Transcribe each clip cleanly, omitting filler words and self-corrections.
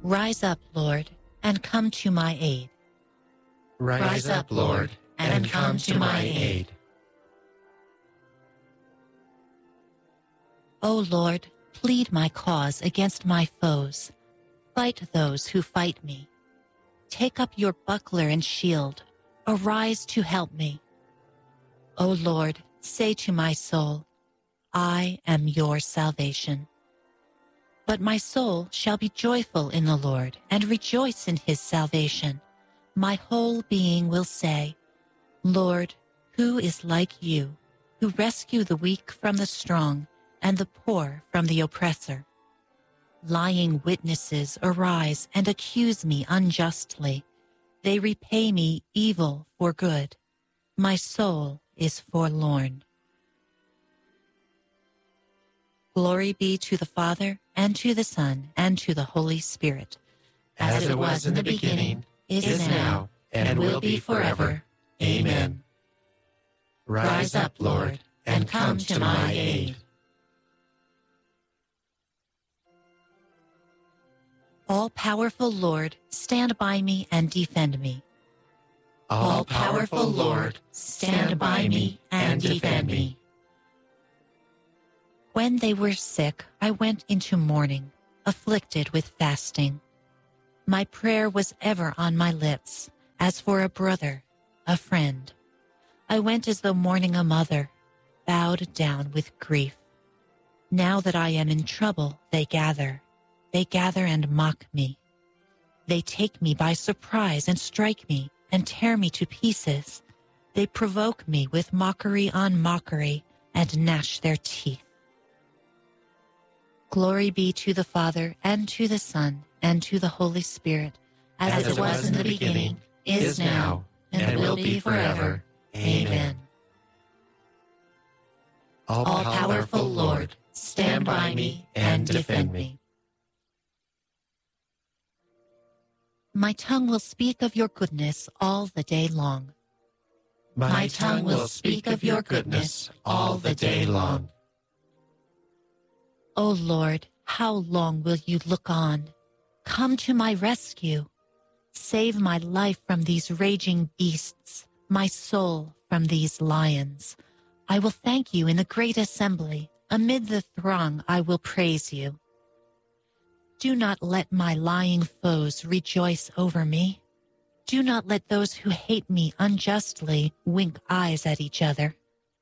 Rise up, Lord, and come to my aid. Rise up, Lord, and come to my aid. O Lord, plead my cause against my foes. Fight those who fight me. Take up your buckler and shield. Arise to help me. O Lord, say to my soul, I am your salvation. But my soul shall be joyful in the Lord and rejoice in his salvation. My whole being will say, Lord, who is like you, who rescue the weak from the strong and the poor from the oppressor? Lying witnesses arise and accuse me unjustly. They repay me evil for good. My soul is forlorn. Glory be to the Father, and to the Son, and to the Holy Spirit, As it was in the beginning, is now, and will be forever. Amen. Rise up, Lord, and come to my aid. All-powerful Lord, stand by me and defend me. All-powerful Lord, stand by me and defend me. When they were sick, I went into mourning, afflicted with fasting. My prayer was ever on my lips, as for a brother, a friend. I went as though mourning a mother, bowed down with grief. Now that I am in trouble, they gather and mock me. They take me by surprise and strike me and tear me to pieces. They provoke me with mockery on mockery and gnash their teeth. Glory be to the Father, and to the Son, and to the Holy Spirit, as it was in the beginning, is now, and will be forever. Amen. All-powerful Lord, stand by me and defend me. My tongue will speak of your goodness all the day long. My tongue will speak of your goodness all the day long. O Lord, how long will you look on? Come to my rescue. Save my life from these raging beasts, my soul from these lions. I will thank you in the great assembly. Amid the throng, I will praise you. Do not let my lying foes rejoice over me. Do not let those who hate me unjustly wink eyes at each other.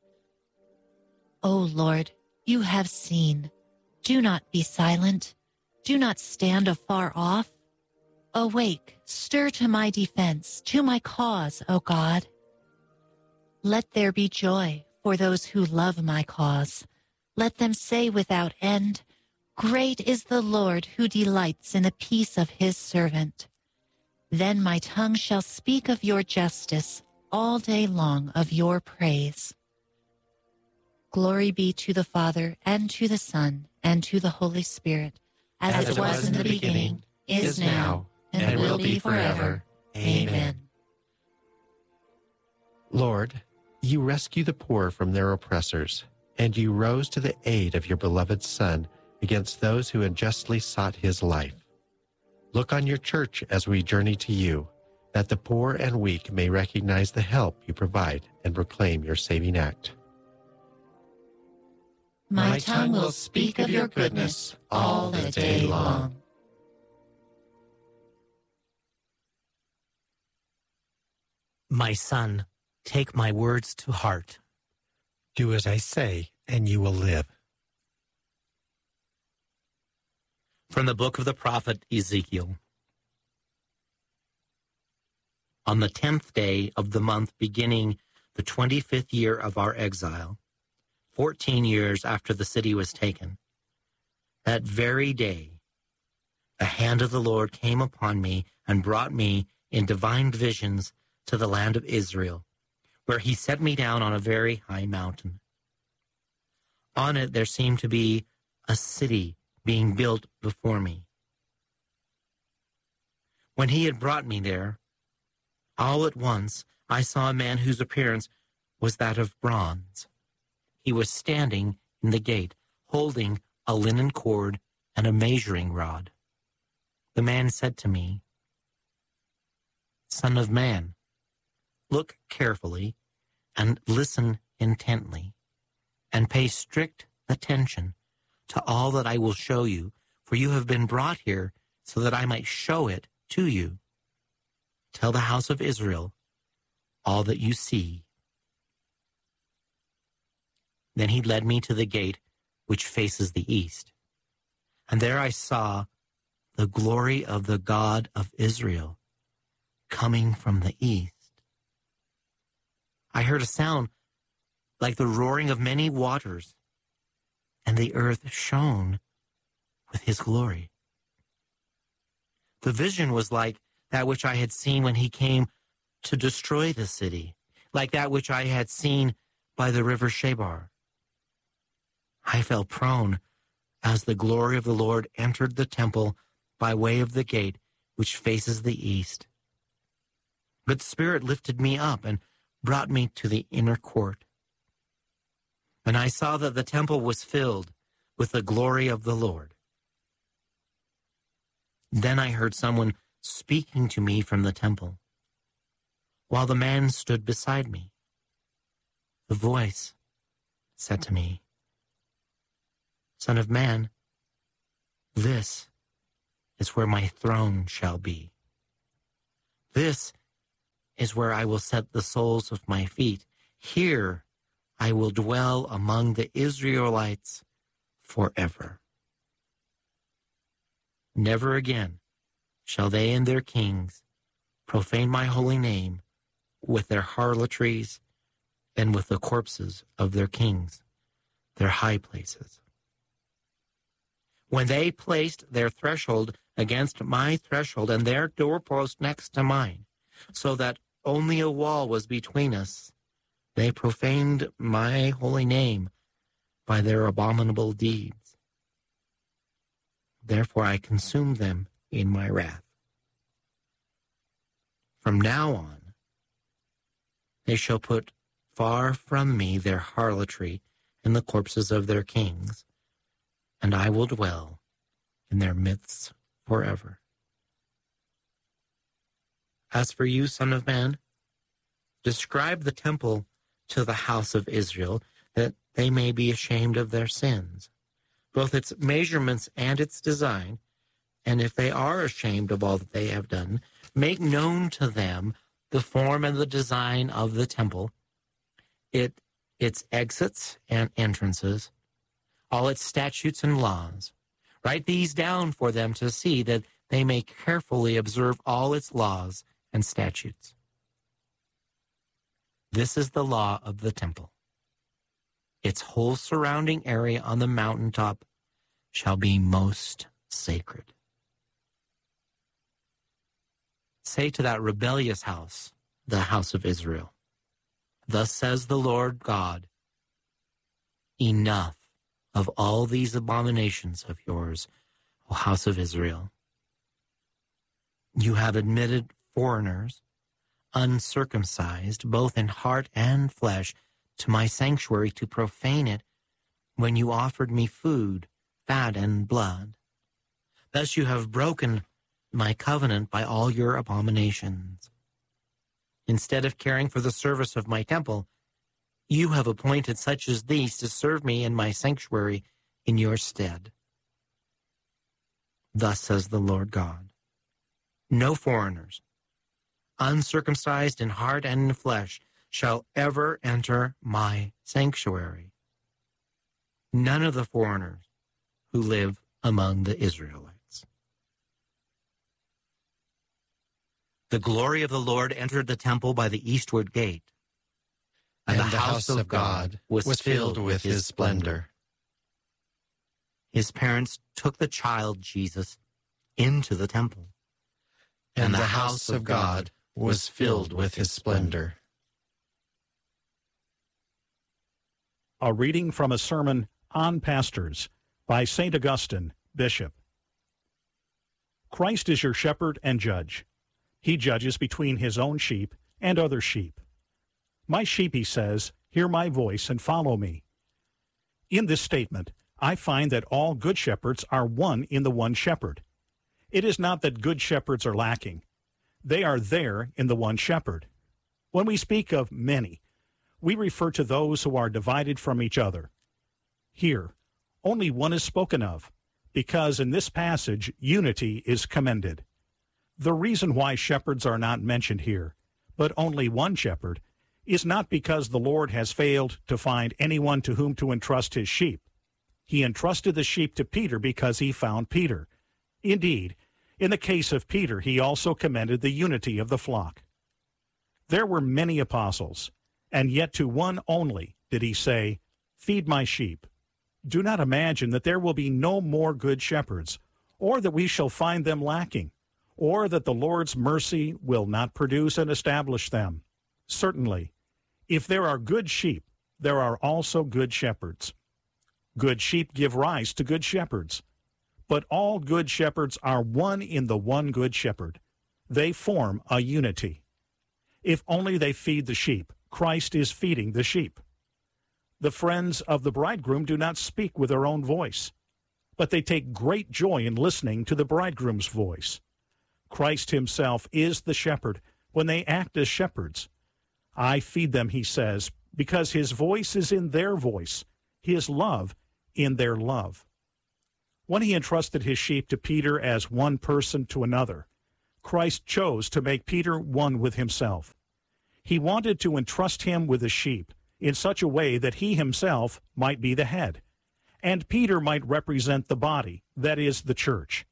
O Lord, you have seen. Do not be silent. Do not stand afar off. Awake, stir to my defense, to my cause, O God. Let there be joy for those who love my cause. Let them say without end, Great is the Lord who delights in the peace of his servant. Then my tongue shall speak of your justice, all day long of your praise. Glory be to the Father, and to the Son, and to the Holy Spirit, as it was in the beginning, is now, and will be forever. Amen. Lord, you rescue the poor from their oppressors, and you rose to the aid of your beloved Son against those who unjustly sought his life. Look on your church as we journey to you, that the poor and weak may recognize the help you provide and proclaim your saving act. My tongue will speak of your goodness all the day long. My son, take my words to heart. Do as I say, and you will live. From the book of the prophet Ezekiel. On the 10th day of the month beginning the 25th year of our exile, 14 years after the city was taken, that very day, the hand of the Lord came upon me and brought me in divine visions to the land of Israel, where he set me down on a very high mountain. On it there seemed to be a city being built before me. When he had brought me there, all at once I saw a man whose appearance was that of bronze. He was standing in the gate, holding a linen cord and a measuring rod. The man said to me, Son of man, look carefully and listen intently, and pay strict attention to all that I will show you, for you have been brought here so that I might show it to you. Tell the house of Israel all that you see. Then he led me to the gate which faces the east, and there I saw the glory of the God of Israel coming from the east. I heard a sound like the roaring of many waters, and the earth shone with his glory. The vision was like that which I had seen when he came to destroy the city, like that which I had seen by the river Chebar. I fell prone as the glory of the Lord entered the temple by way of the gate which faces the east. But the Spirit lifted me up and brought me to the inner court. And I saw that the temple was filled with the glory of the Lord. Then I heard someone speaking to me from the temple, while the man stood beside me. The voice said to me, Son of man, this is where my throne shall be. This is where I will set the soles of my feet. Here I will dwell among the Israelites forever. Never again shall they and their kings profane my holy name with their harlotries and with the corpses of their kings, their high places. When they placed their threshold against my threshold and their doorpost next to mine, so that only a wall was between us, they profaned my holy name by their abominable deeds. Therefore I consumed them in my wrath. From now on, they shall put far from me their harlotry and the corpses of their kings, and I will dwell in their midst forever. As for you, Son of man, describe the temple to the house of Israel, that they may be ashamed of their sins, both its measurements and its design, and if they are ashamed of all that they have done, make known to them the form and the design of the temple, its exits and entrances, all its statutes and laws. Write these down for them to see, that they may carefully observe all its laws and statutes. This is the law of the temple. Its whole surrounding area on the mountaintop shall be most sacred. Say to that rebellious house, the house of Israel, Thus says the Lord God, enough of all these abominations of yours, O house of Israel. You have admitted foreigners, uncircumcised, both in heart and flesh, to my sanctuary to profane it when you offered me food, fat, and blood. Thus you have broken my covenant by all your abominations. Instead of caring for the service of my temple, you have appointed such as these to serve me in my sanctuary in your stead. Thus says the Lord God, no foreigners, uncircumcised in heart and in flesh, shall ever enter my sanctuary. None of the foreigners who live among the Israelites. The glory of the Lord entered the temple by the eastward gate, and the house of God was filled with his splendor. His parents took the child Jesus into the temple, and the house of God was filled with his splendor. A reading from a sermon on pastors by St. Augustine, Bishop. Christ is your shepherd and judge. He judges between his own sheep and other sheep. My sheep, he says, hear my voice and follow me. In this statement, I find that all good shepherds are one in the one shepherd. It is not that good shepherds are lacking. They are there in the one shepherd. When we speak of many, we refer to those who are divided from each other. Here, only one is spoken of, because in this passage, unity is commended. The reason why shepherds are not mentioned here, but only one shepherd, is not because the Lord has failed to find anyone to whom to entrust his sheep. He entrusted the sheep to Peter because he found Peter. Indeed, in the case of Peter, he also commended the unity of the flock. There were many apostles, and yet to one only did he say, "Feed my sheep." Do not imagine that there will be no more good shepherds, or that we shall find them lacking, or that the Lord's mercy will not produce and establish them. Certainly, if there are good sheep, there are also good shepherds. Good sheep give rise to good shepherds. But all good shepherds are one in the one good shepherd. They form a unity. If only they feed the sheep, Christ is feeding the sheep. The friends of the bridegroom do not speak with their own voice, but they take great joy in listening to the bridegroom's voice. Christ himself is the shepherd when they act as shepherds. I feed them, he says, because his voice is in their voice, his love in their love. When he entrusted his sheep to Peter as one person to another, Christ chose to make Peter one with himself. He wanted to entrust him with the sheep in such a way that he himself might be the head, and Peter might represent the body, that is, the church.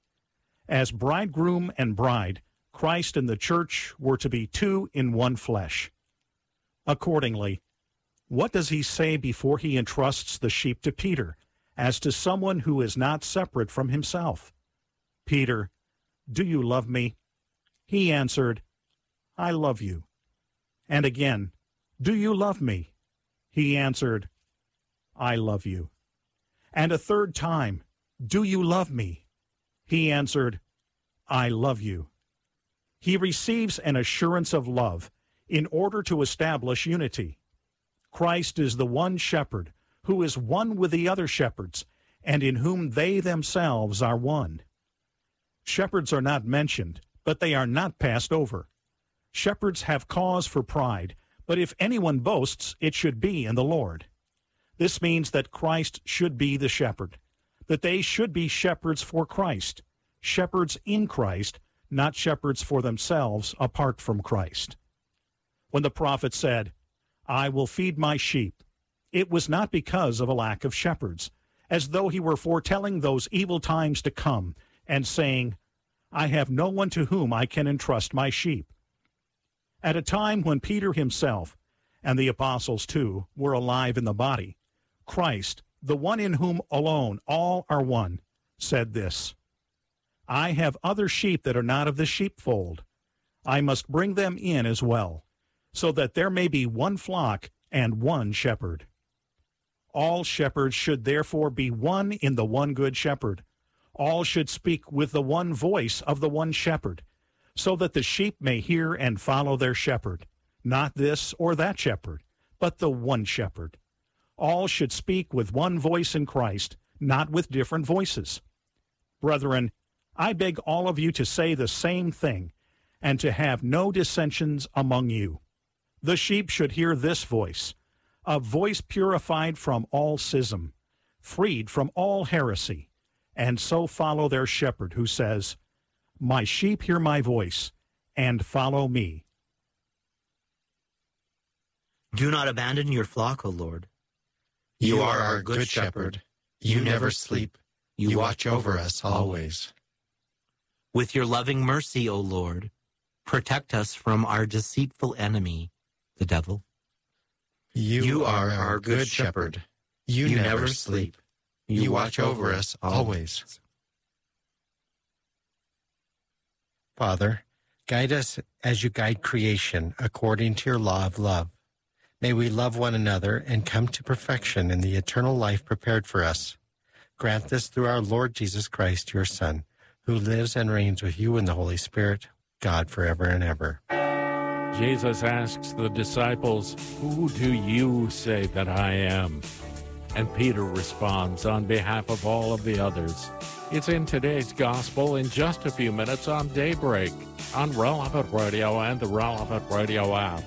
As bridegroom and bride, Christ and the church were to be two in one flesh. Accordingly, what does he say before he entrusts the sheep to Peter, as to someone who is not separate from himself? Peter, do you love me? He answered, I love you. And again, do you love me? He answered, I love you. And a third time, do you love me? He answered, I love you. He receives an assurance of love in order to establish unity. Christ is the one shepherd who is one with the other shepherds, and in whom they themselves are one. Shepherds are not mentioned, but they are not passed over. Shepherds have cause for pride, but if anyone boasts, it should be in the Lord. This means that Christ should be the shepherd, that they should be shepherds for Christ, shepherds in Christ, not shepherds for themselves apart from Christ. When the prophet said, I will feed my sheep, it was not because of a lack of shepherds, as though he were foretelling those evil times to come and saying, I have no one to whom I can entrust my sheep. At a time when Peter himself, and the apostles too, were alive in the body, Christ, the one in whom alone all are one, said this, I have other sheep that are not of the sheepfold. I must bring them in as well, so that there may be one flock and one shepherd. All shepherds should therefore be one in the one good shepherd. All should speak with the one voice of the one shepherd, so that the sheep may hear and follow their shepherd, not this or that shepherd, but the one shepherd. All should speak with one voice in Christ, not with different voices. Brethren, I beg all of you to say the same thing, and to have no dissensions among you. The sheep should hear this voice, a voice purified from all schism, freed from all heresy, and so follow their shepherd who says, My sheep hear my voice, and follow me. Do not abandon your flock, O Lord. You are our good shepherd. You never sleep. You watch over us always. With your loving mercy, O Lord, protect us from our deceitful enemy, the devil. You are our good shepherd. You never sleep. You watch over us always. Father, guide us as you guide creation according to your law of love. May we love one another and come to perfection in the eternal life prepared for us. Grant this through our Lord Jesus Christ, your Son, who lives and reigns with you in the Holy Spirit, God forever and ever. Jesus asks the disciples, Who do you say that I am? and Peter responds on behalf of all of the others. It's in today's gospel in just a few minutes on Daybreak, on Relevant Radio and the Relevant Radio app.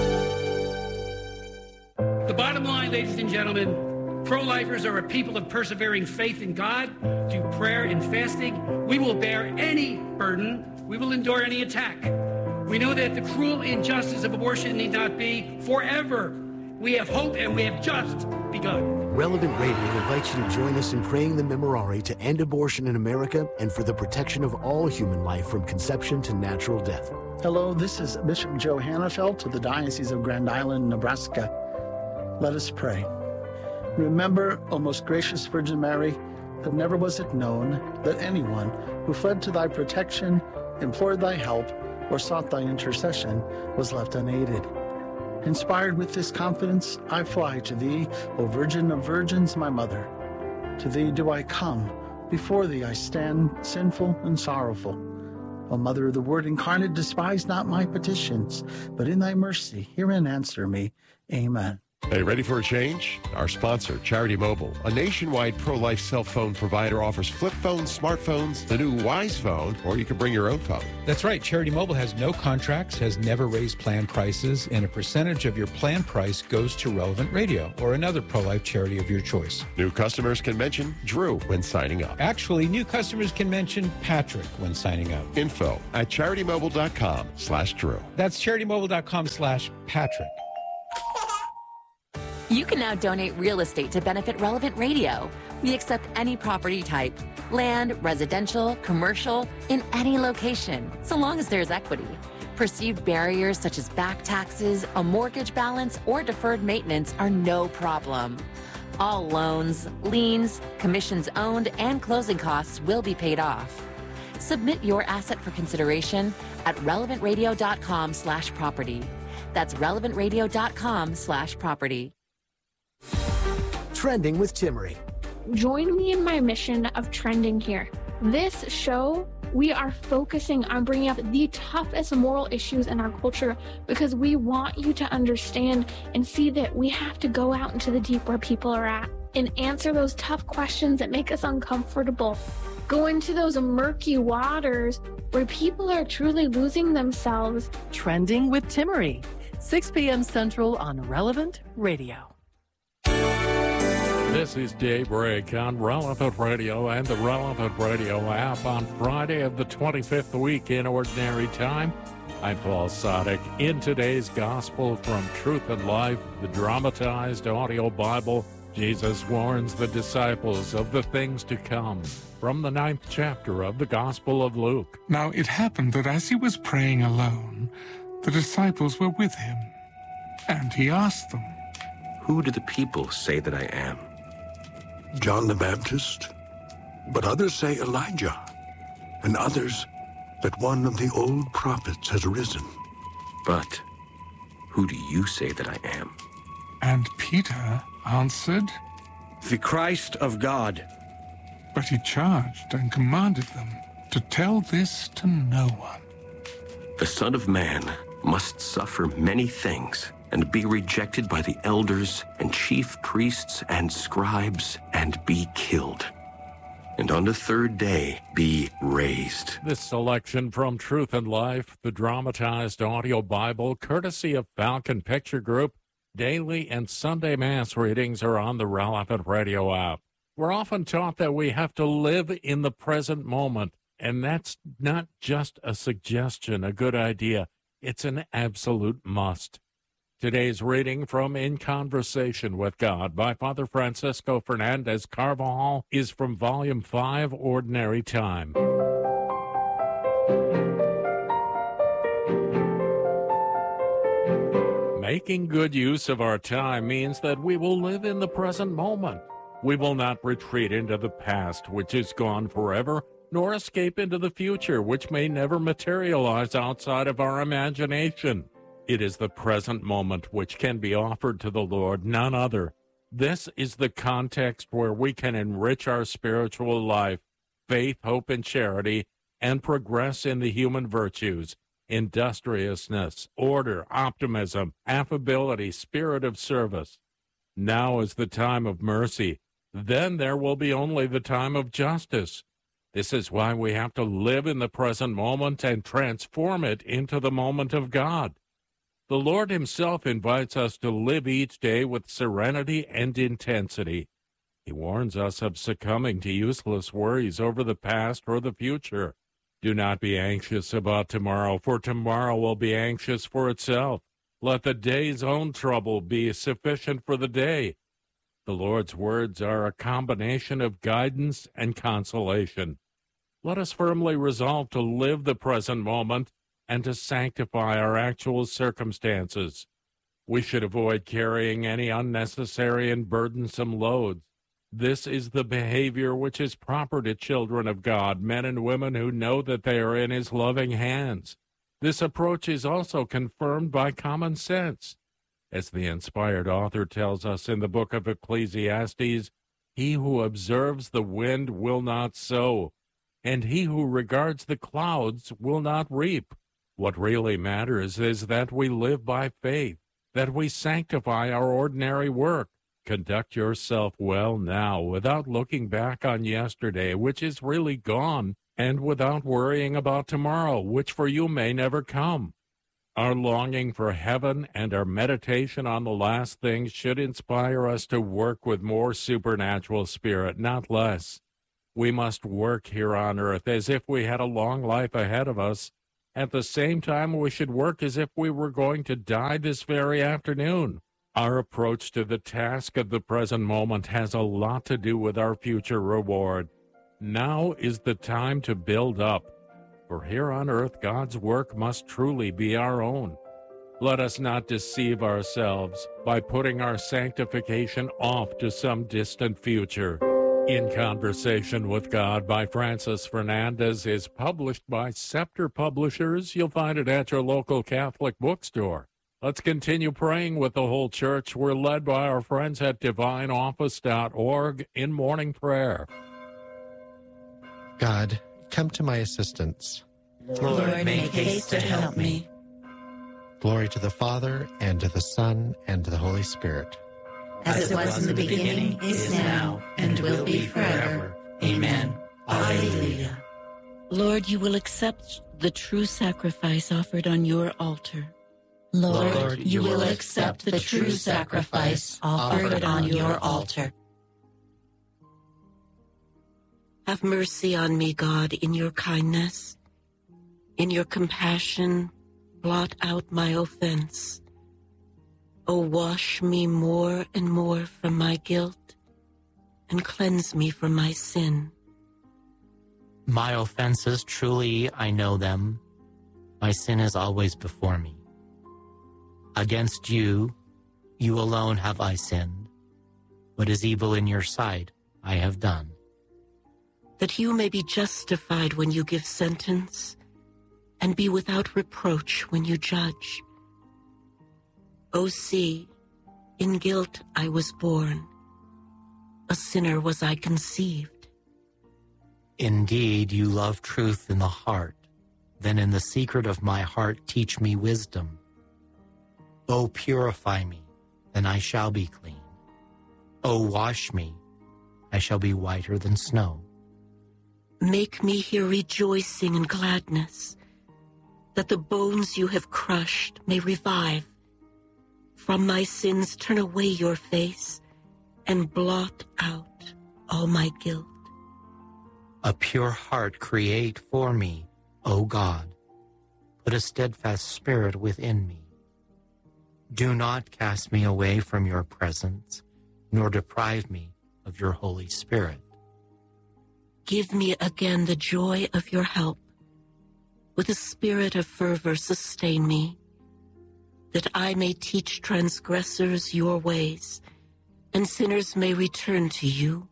The bottom line, ladies and gentlemen, pro-lifers are a people of persevering faith in God through prayer and fasting. We will bear any burden. We will endure any attack. We know that the cruel injustice of abortion need not be forever. We have hope, and we have just begun. Relevant Radio invites you to join us in praying the Memorare to end abortion in America and for the protection of all human life from conception to natural death. Hello, this is Bishop Joe Hannafelt of the Diocese of Grand Island, Nebraska. Let us pray. Remember, O most gracious Virgin Mary, that never was it known that anyone who fled to thy protection, implored thy help, or sought thy intercession was left unaided. Inspired with this confidence, I fly to thee, O Virgin of Virgins, my mother. To thee do I come, before thee I stand, sinful and sorrowful. O Mother of the Word incarnate, despise not my petitions, but in thy mercy hear and answer me. Amen. Hey, ready for a change? Our sponsor, Charity Mobile, a nationwide pro-life cell phone provider, offers flip phones, smartphones, the new Wise phone, or you can bring your own phone. That's right. Charity Mobile has no contracts, has never raised plan prices, and a percentage of your plan price goes to Relevant Radio or another pro-life charity of your choice. New customers can mention Drew when signing up. Actually, new customers can mention Patrick when signing up. Info at CharityMobile.com/Drew. That's CharityMobile.com/Patrick. You can now donate real estate to benefit Relevant Radio. We accept any property type, land, residential, commercial, in any location, so long as there's equity. Perceived barriers such as back taxes, a mortgage balance, or deferred maintenance are no problem. All loans, liens, commissions owned, and closing costs will be paid off. Submit your asset for consideration at relevantradio.com/property. That's relevantradio.com/property. Trending with Timmerie. Join me in my mission of trending here. This show, we are focusing on bringing up the toughest moral issues in our culture because we want you to understand and see that we have to go out into the deep where people are at and answer those tough questions that make us uncomfortable. Go into those murky waters where people are truly losing themselves. Trending with Timmerie, 6 p.m. Central on Relevant Radio. This is Daybreak on Relevant Radio and the Relevant Radio app on Friday of the 25th week in Ordinary Time. I'm Paul Sadek. In today's Gospel from Truth and Life, the dramatized audio Bible, Jesus warns the disciples of the things to come. From the 9th chapter of the Gospel of Luke. Now it happened that as he was praying alone, the disciples were with him, and he asked them, "Who do the people say that I am?" "John the Baptist, but others say Elijah, and others that one of the old prophets has risen." "But who do you say that I am?" And Peter answered, "The Christ of God." But he charged and commanded them to tell this to no one. "The Son of Man must suffer many things and be rejected by the elders and chief priests and scribes and be killed, and on the third day be raised." This selection from Truth and Life, the dramatized audio Bible, courtesy of Falcon Picture Group. Daily and Sunday Mass readings are on the Relevant Radio app. We're often taught that we have to live in the present moment, and that's not just a suggestion, a good idea. It's an absolute must. Today's reading from In Conversation with God by Father Francisco Fernandez Carvajal is from Volume 5, Ordinary Time. Making good use of our time means that we will live in the present moment. We will not retreat into the past, which is gone forever, nor escape into the future, which may never materialize outside of our imagination. It is the present moment which can be offered to the Lord, none other. This is the context where we can enrich our spiritual life, faith, hope, and charity, and progress in the human virtues, industriousness, order, optimism, affability, spirit of service. Now is the time of mercy. Then there will be only the time of justice. This is why we have to live in the present moment and transform it into the moment of God. The Lord himself invites us to live each day with serenity and intensity. He warns us of succumbing to useless worries over the past or the future. Do not be anxious about tomorrow, for tomorrow will be anxious for itself. Let the day's own trouble be sufficient for the day. The Lord's words are a combination of guidance and consolation. Let us firmly resolve to live the present moment and to sanctify our actual circumstances. We should avoid carrying any unnecessary and burdensome loads. This is the behavior which is proper to children of God, men and women who know that they are in his loving hands. This approach is also confirmed by common sense. As the inspired author tells us in the book of Ecclesiastes, he who observes the wind will not sow, and he who regards the clouds will not reap. What really matters is that we live by faith, that we sanctify our ordinary work. Conduct yourself well now without looking back on yesterday, which is really gone, and without worrying about tomorrow, which for you may never come. Our longing for heaven and our meditation on the last things should inspire us to work with more supernatural spirit, not less. We must work here on earth as if we had a long life ahead of us. At the same time, we should work as if we were going to die this very afternoon. Our approach to the task of the present moment has a lot to do with our future reward. Now is the time to build up, for here on earth God's work must truly be our own. Let us not deceive ourselves by putting our sanctification off to some distant future. In Conversation with God by Francis Fernandez is published by Scepter Publishers. You'll find it at your local Catholic bookstore. Let's continue praying with the whole church. We're led by our friends at divineoffice.org in morning prayer. God, come to my assistance. Lord, make haste to help me. Glory to the Father, and to the Son, and to the Holy Spirit. As it was in the beginning, is now, and will be forever. Amen. Alleluia. Lord, you will accept the true sacrifice offered on your altar. Lord, you will accept the true sacrifice offered on your altar. Have mercy on me, God, in your kindness. In your compassion, blot out my offense. O wash me more and more from my guilt, and cleanse me from my sin. My offenses, truly I know them. My sin is always before me. Against you, you alone have I sinned. What is evil in your sight, I have done. That you may be justified when you give sentence, and be without reproach when you judge. O see, in guilt I was born, a sinner was I conceived. Indeed, you love truth in the heart. Then in the secret of my heart teach me wisdom. O purify me, then I shall be clean. O wash me, I shall be whiter than snow. Make me hear rejoicing and gladness, that the bones you have crushed may revive. From my sins turn away your face, and blot out all my guilt. A pure heart create for me, O God. Put a steadfast spirit within me. Do not cast me away from your presence, nor deprive me of your Holy Spirit. Give me again the joy of your help. With a spirit of fervor sustain me, that I may teach transgressors your ways, and sinners may return to you.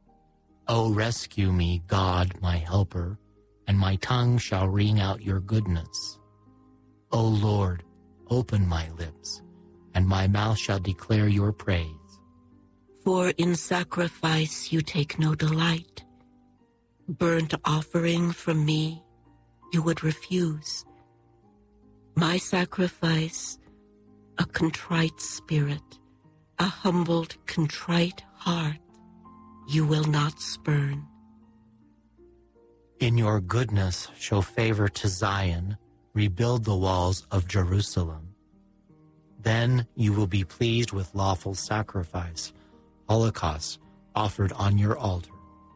O rescue me, God, my helper, and my tongue shall ring out your goodness. O Lord, open my lips, and my mouth shall declare your praise. For in sacrifice you take no delight. Burnt offering from me you would refuse. My sacrifice, a contrite spirit, a humbled, contrite heart you will not spurn. In your goodness, show favor to Zion. Rebuild the walls of Jerusalem. Then you will be pleased with lawful sacrifice, holocausts offered on your altar.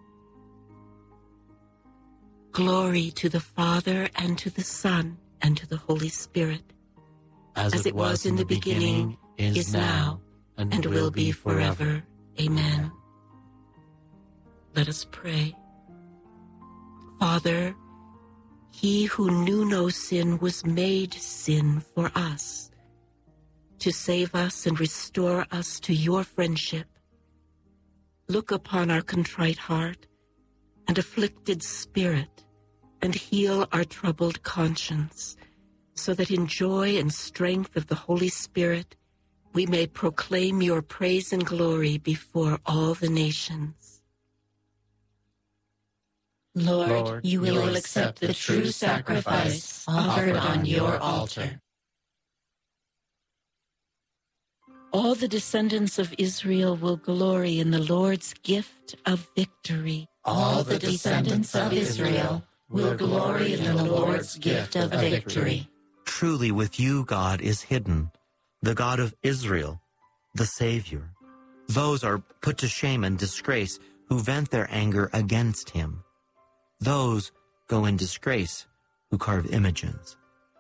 Glory to the Father, and to the Son, and to the Holy Spirit. As it was in the beginning, is now, and will be forever. Amen. Let us pray. Father, he who knew no sin was made sin for us, to save us and restore us to your friendship. Look upon our contrite heart and afflicted spirit, and heal our troubled conscience, so that in joy and strength of the Holy Spirit we may proclaim your praise and glory before all the nations. Lord, you will accept the true sacrifice offered on your altar. All the descendants of Israel will glory in the Lord's gift of victory. All the descendants of Israel will glory in the Lord's gift of victory. Truly with you God is hidden, the God of Israel, the Savior. Those are put to shame and disgrace who vent their anger against him. Those go in disgrace who carve images.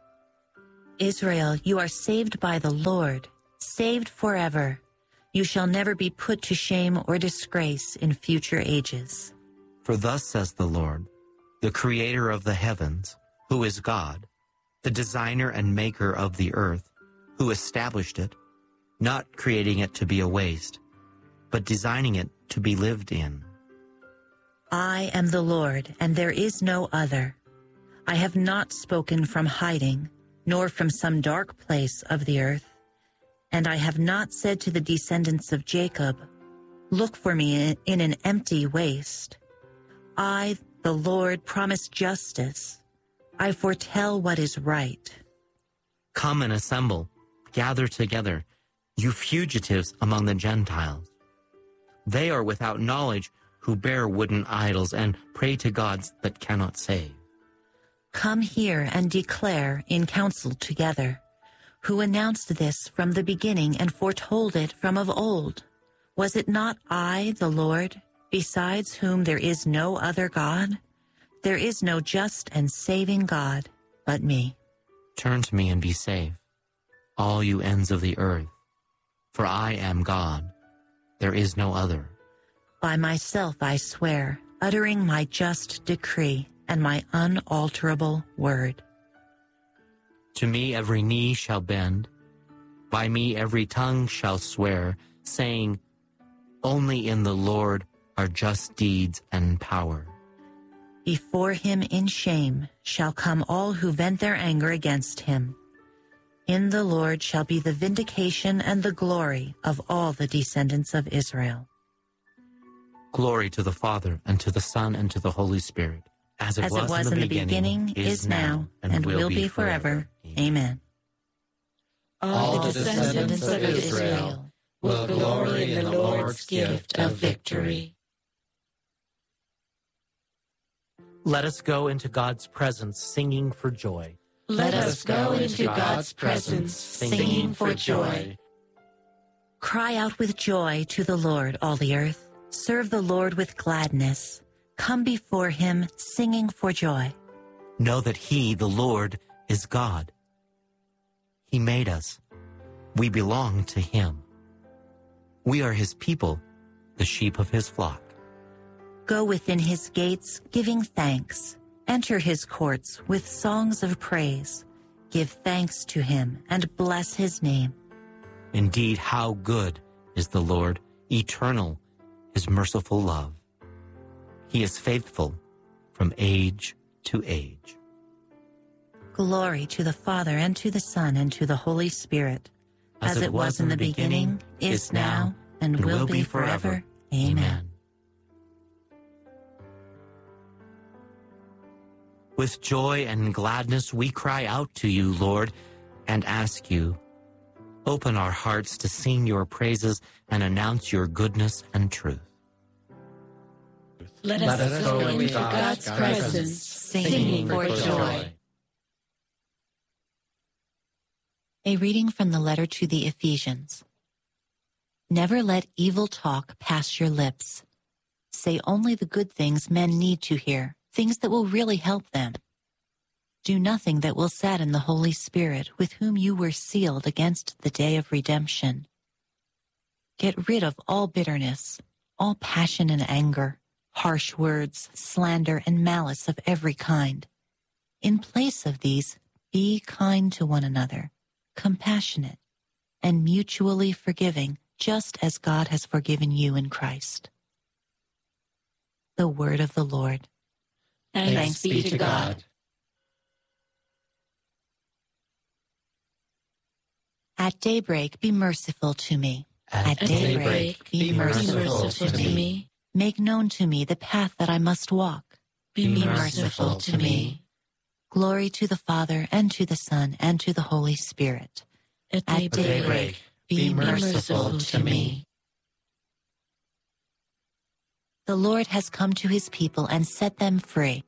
Israel, you are saved by the Lord, saved forever. You shall never be put to shame or disgrace in future ages. For thus says the Lord, the creator of the heavens, who is God, the designer and maker of the earth, who established it, not creating it to be a waste, but designing it to be lived in. I am the Lord, and there is no other. I have not spoken from hiding, nor from some dark place of the earth. And I have not said to the descendants of Jacob, look for me in an empty waste. I, the Lord, promise justice. I foretell what is right. Come and assemble, gather together, you fugitives among the Gentiles. They are without knowledge, who bear wooden idols and pray to gods that cannot save. Come here and declare in council together. Who announced this from the beginning and foretold it from of old? Was it not I, the Lord, besides whom there is no other God? There is no just and saving God but me. Turn to me and be saved, all you ends of the earth. For I am God, there is no other. By myself I swear, uttering my just decree and my unalterable word. To me every knee shall bend, by me every tongue shall swear, saying, only in the Lord are just deeds and power. Before him in shame shall come all who vent their anger against him. In the Lord shall be the vindication and the glory of all the descendants of Israel. Glory to the Father, and to the Son, and to the Holy Spirit, as it was in the beginning, is now, and will be forever. Amen. All the descendants of Israel will glory in the Lord's gift of victory. Let us go into God's presence singing for joy. Let us go into God's presence singing for joy. Cry out with joy to the Lord, all the earth. Serve the Lord with gladness. Come before him singing for joy. Know that he, the Lord, is God. He made us. We belong to him. We are his people, the sheep of his flock. Go within his gates, giving thanks. Enter his courts with songs of praise. Give thanks to him and bless his name. Indeed, how good is the Lord, eternal, his merciful love. He is faithful from age to age. Glory to the Father, and to the Son, and to the Holy Spirit, as it was in the beginning, is now, and will be forever. Amen. With joy and gladness we cry out to you, Lord, and ask you, Open our hearts to sing your praises and announce your goodness and truth. Let us go into God's presence, singing for joy. A reading from the letter to the Ephesians. Never let evil talk pass your lips. Say only the good things men need to hear, things that will really help them. Do nothing that will sadden the Holy Spirit, with whom you were sealed against the day of redemption. Get rid of all bitterness, all passion and anger, harsh words, slander, and malice of every kind. In place of these, be kind to one another, compassionate, and mutually forgiving, just as God has forgiven you in Christ. The word of the Lord. Thanks be to God. At daybreak, be merciful to me. At daybreak, be merciful to me. Make known to me the path that I must walk. Be merciful to me. Glory to the Father, and to the Son, and to the Holy Spirit. At daybreak, be merciful to me. The Lord has come to his people and set them free.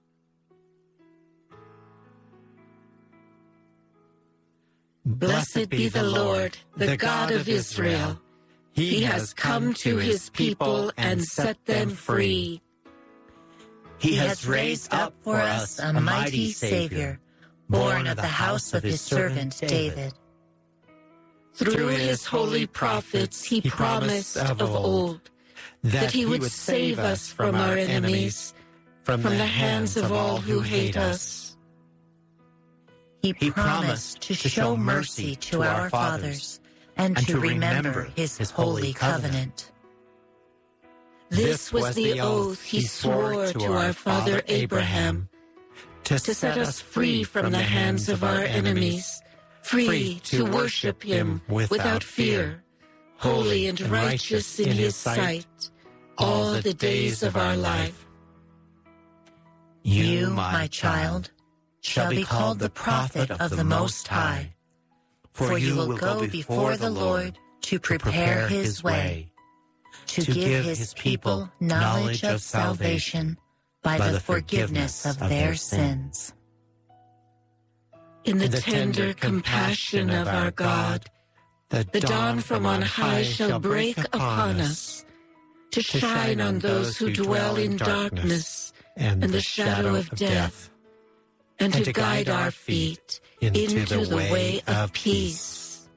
Blessed be the Lord, the God of Israel. He has come to his people and set them free. He has raised up for us a mighty Savior, born of the house of his servant David. Through his holy prophets he promised of old that he would save us from our enemies, from the hands of all who hate us. He promised to show mercy to our fathers and to remember his holy covenant. This was the oath he swore to our father Abraham, to set us free from the hands of our enemies, free to worship him without fear, holy and righteous in his sight, all the days of our life. You, my child, shall be called the prophet of the Most High, for you will go before the Lord to prepare his way, to give his people knowledge of salvation by the forgiveness of their sins. In the tender compassion of our God, the dawn from on high shall break upon us, to shine on those who dwell in darkness and the shadow of death, and to guide our feet into the way of peace.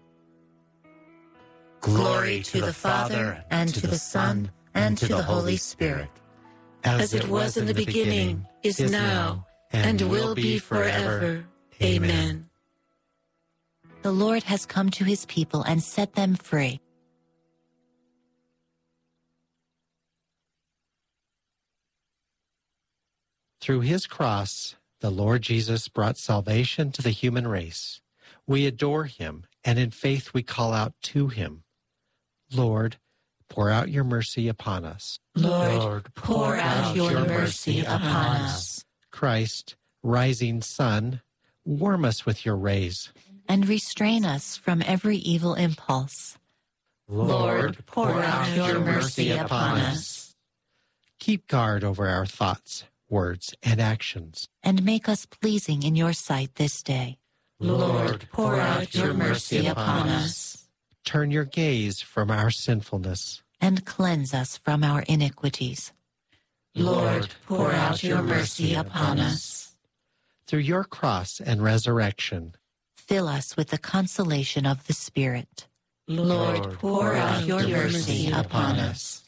Glory to the Father, and to the Son, and to the Holy Spirit, as it was in the beginning, is now, and will be forever. Amen. The Lord has come to his people and set them free. Through his cross, the Lord Jesus brought salvation to the human race. We adore him, and in faith we call out to him. Lord, pour out your mercy upon us. Lord, pour out your mercy upon us. Christ, rising sun, warm us with your rays, and restrain us from every evil impulse. Lord, pour out your mercy upon us. Keep guard over our thoughts, words, and actions, and make us pleasing in your sight this day. Lord, pour out your mercy upon us. Turn your gaze from our sinfulness, and cleanse us from our iniquities. Lord, pour out your mercy upon us. Through your cross and resurrection, fill us with the consolation of the Spirit. Lord, pour out your mercy upon us.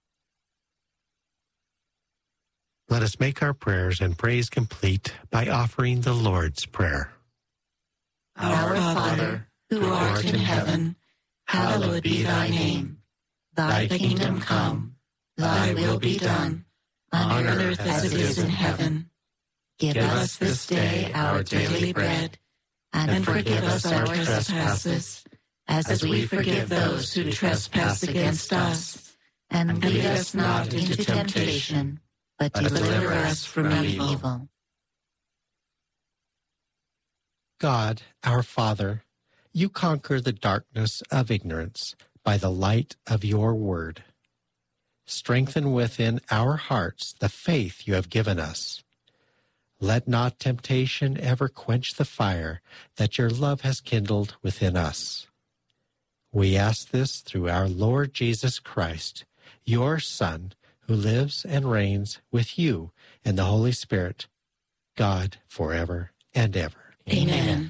Let us make our prayers and praise complete by offering the Lord's Prayer. Our Father, who art in heaven, hallowed be thy name. Thy kingdom come, thy will be done, on earth as it is in heaven. Give us this day our daily bread, and forgive us our trespasses, as we forgive those who trespass against us. And lead us not into temptation, but deliver us from evil. God, our Father, You conquer the darkness of ignorance by the light of your word. Strengthen within our hearts the faith you have given us. Let not temptation ever quench the fire that your love has kindled within us. We ask this through our Lord Jesus Christ, your Son, who lives and reigns with you in the Holy Spirit, God, forever and ever. Amen.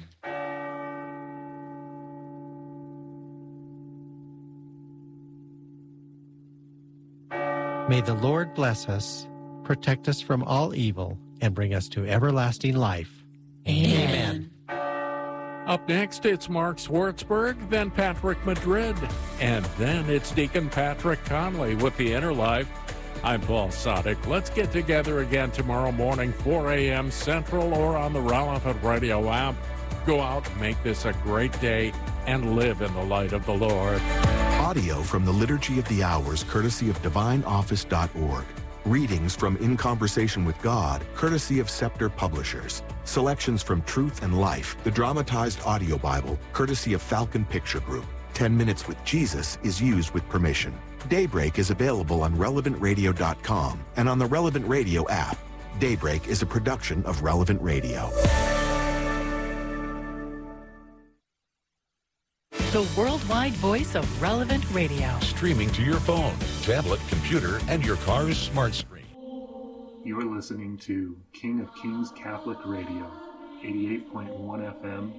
May the Lord bless us, protect us from all evil, and bring us to everlasting life. Amen. Up next, it's Mark Schwartzberg, then Patrick Madrid, and then it's Deacon Patrick Conley with The Inner Life. I'm Paul Sadek. Let's get together again tomorrow morning, 4 a.m. Central, or on the Relevant Radio app. Go out, make this a great day, and live in the light of the Lord. Audio from the Liturgy of the Hours, courtesy of DivineOffice.org. Readings from In Conversation with God, courtesy of Scepter Publishers. Selections from Truth and Life, the dramatized audio Bible, courtesy of Falcon Picture Group. 10 Minutes with Jesus is used with permission. Daybreak is available on RelevantRadio.com and on the Relevant Radio app. Daybreak is a production of Relevant Radio. The worldwide voice of Relevant Radio. Streaming to your phone, tablet, computer, and your car's smart screen. You are listening to King of Kings Catholic Radio, 88.1 FM,